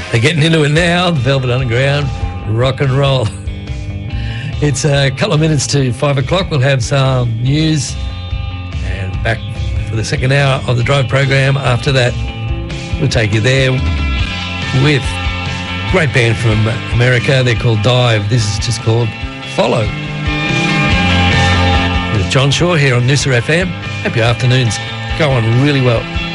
They're getting into it now, Velvet Underground, rock and roll. It's a couple of minutes to 5 o'clock. We'll have some news and back for the second hour of the Drive program. After that, we'll take you there with a great band from America. They're called Dive. This is just called Follow. With John Shaw here on Noosa FM. Hope your afternoon's going really well.